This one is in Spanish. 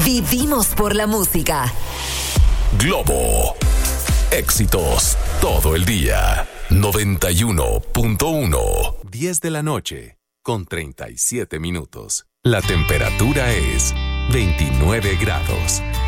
Vivimos por la música. Globo. Éxitos todo el día. 91.1. 10 de la noche con 37 minutos. La temperatura es 29 grados.